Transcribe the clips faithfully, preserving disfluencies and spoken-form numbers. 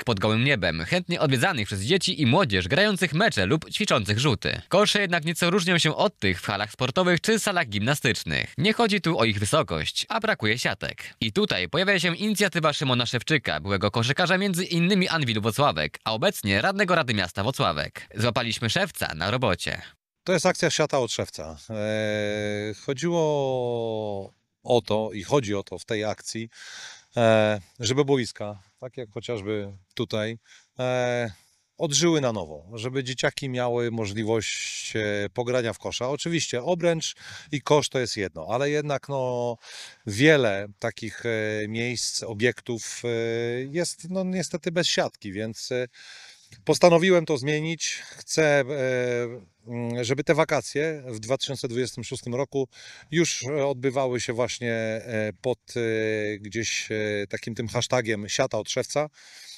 pod gołym niebem, chętnie odwiedzanych przez dzieci i młodzież grających mecze lub ćwiczących rzuty. Kosze jednak nieco różnią się od tych w halach sportowych czy salach gimnastycznych. Nie chodzi tu o ich wysokość, a brakuje siatek. I tutaj pojawia się inicjatywa Szymona Szewczyka, byłego koszykarza między innymi Anwilu Włocławek, a obecnie radnego Rady Miasta Włocławek. Złapaliśmy Szewca na robocie. To jest akcja Siata od Szewca. Eee, chodziło o to i chodzi o to w tej akcji, e, żeby boiska, tak jak chociażby tutaj, e, odżyły na nowo, żeby dzieciaki miały możliwość e, pogrania w kosza. Oczywiście obręcz i kosz to jest jedno, ale jednak no, wiele takich e, miejsc, obiektów e, jest no, niestety bez siatki, więc e, postanowiłem to zmienić. Chcę, e, żeby te wakacje w dwa tysiące dwudziestym szóstym roku już odbywały się właśnie e, pod e, gdzieś e, takim tym hashtagiem Siata od Szewca.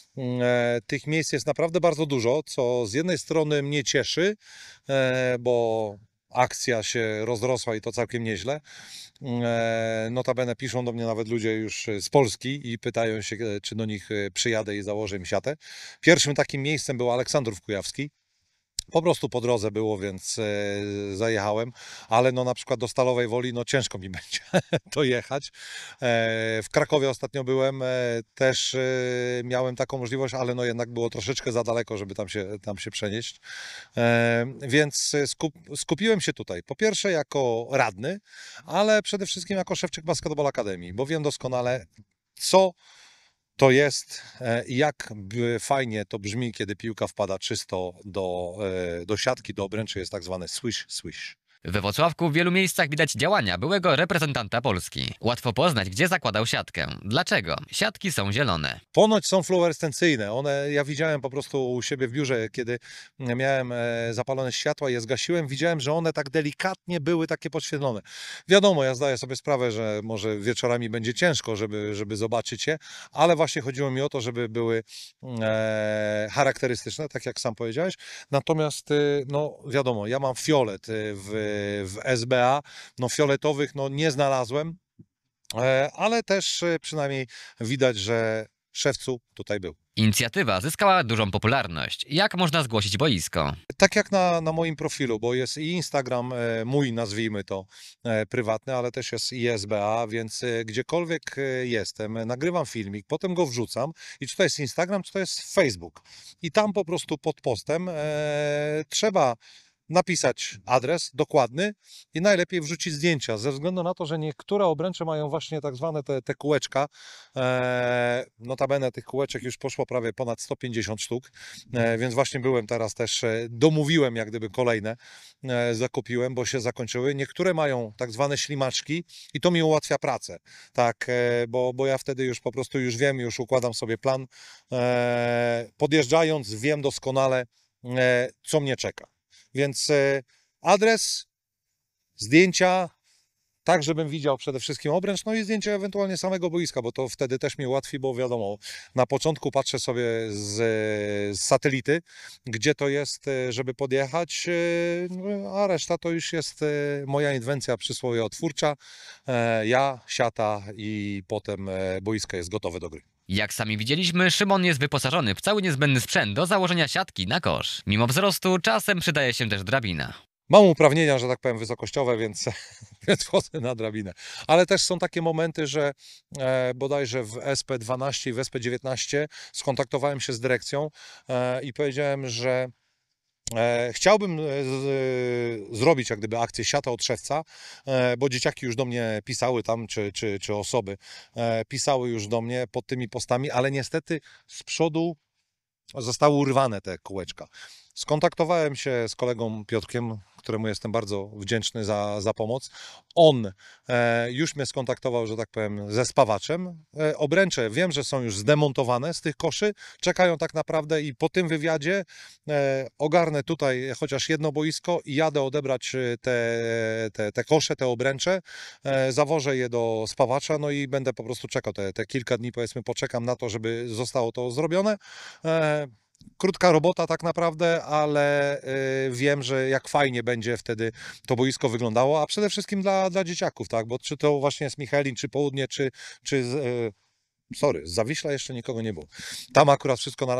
E, Tych miejsc jest naprawdę bardzo dużo, co z jednej strony mnie cieszy, e, bo akcja się rozrosła i to całkiem nieźle. E, Notabene piszą do mnie nawet ludzie już z Polski i pytają się, e, czy do nich e, przyjadę i założę im siatę. Pierwszym takim miejscem był Aleksandrów Kujawski. Po prostu po drodze było, więc e, zajechałem, ale no na przykład do Stalowej Woli no ciężko mi będzie to jechać. E, w Krakowie ostatnio byłem, e, też e, miałem taką możliwość, ale no jednak było troszeczkę za daleko, żeby tam się, tam się przenieść. E, więc skup, skupiłem się tutaj, po pierwsze jako radny, ale przede wszystkim jako Szewczyk Basketball Academy, bo wiem doskonale, co to jest i jak fajnie to brzmi, kiedy piłka wpada czysto do, do siatki, do obręczy, jest tak zwane swish, swish. We Włocławku w wielu miejscach widać działania byłego reprezentanta Polski. Łatwo poznać, gdzie zakładał siatkę. Dlaczego? Siatki są zielone. Ponoć są fluorescencyjne. One, ja widziałem po prostu u siebie w biurze, kiedy miałem zapalone światła i je zgasiłem, widziałem, że one tak delikatnie były takie podświetlone. Wiadomo, ja zdaję sobie sprawę, że może wieczorami będzie ciężko, żeby, żeby zobaczyć je, ale właśnie chodziło mi o to, żeby były e, charakterystyczne, tak jak sam powiedziałeś. Natomiast, no wiadomo, ja mam fiolet w w S B A, no fioletowych no nie znalazłem, ale też przynajmniej widać, że Szewcu tutaj był. Inicjatywa zyskała dużą popularność. Jak można zgłosić boisko? Tak jak na, na moim profilu, bo jest i Instagram mój, nazwijmy to, prywatny, ale też jest i S B A, więc gdziekolwiek jestem, nagrywam filmik, potem go wrzucam i czy to jest Instagram, czy to jest Facebook. I tam po prostu pod postem e, trzeba napisać adres dokładny i najlepiej wrzucić zdjęcia, ze względu na to, że niektóre obręcze mają właśnie tak zwane te, te kółeczka. E, notabene tych kółeczek już poszło prawie ponad sto pięćdziesiąt sztuk, e, więc właśnie byłem teraz też, e, domówiłem jak gdyby kolejne, e, zakupiłem, bo się zakończyły. Niektóre mają tak zwane ślimaczki i to mi ułatwia pracę, tak, e, bo, bo ja wtedy już po prostu już wiem, już układam sobie plan. E, podjeżdżając wiem doskonale, e, co mnie czeka. Więc adres, zdjęcia, tak żebym widział przede wszystkim obręcz, no i zdjęcie ewentualnie samego boiska, bo to wtedy też mi ułatwi, bo wiadomo, na początku patrzę sobie z, z satelity, gdzie to jest, żeby podjechać, a reszta to już jest moja inwencja przysłowiowa twórcza, ja, siata i potem boisko jest gotowe do gry. Jak sami widzieliśmy, Szymon jest wyposażony w cały niezbędny sprzęt do założenia siatki na kosz. Mimo wzrostu czasem przydaje się też drabina. Mam uprawnienia, że tak powiem, wysokościowe, więc, więc wchodzę na drabinę. Ale też są takie momenty, że e, bodajże w S P dwanaście i w S P dziewiętnaście skontaktowałem się z dyrekcją e, i powiedziałem, że E, chciałbym z, zrobić jak gdyby akcję Siata od Szewca, e, bo dzieciaki już do mnie pisały tam, czy, czy, czy osoby e, pisały już do mnie pod tymi postami, ale niestety z przodu zostały urwane te kółeczka. Skontaktowałem się z kolegą Piotrkiem, któremu jestem bardzo wdzięczny za, za pomoc. On e, już mnie skontaktował, że tak powiem, ze spawaczem. E, obręcze wiem, że są już zdemontowane z tych koszy, czekają tak naprawdę i po tym wywiadzie e, ogarnę tutaj chociaż jedno boisko i jadę odebrać te, te, te kosze, te obręcze, e, zawożę je do spawacza, no i będę po prostu czekał te, te kilka dni, powiedzmy, poczekam na to, żeby zostało to zrobione. E, Krótka robota tak naprawdę, ale y, wiem, że jak fajnie będzie wtedy to boisko wyglądało, a przede wszystkim dla, dla dzieciaków, tak? Bo czy to właśnie jest Michelin, czy Południe, czy, czy z, y, sorry, z Zawiśla jeszcze nikogo nie było. Tam akurat wszystko na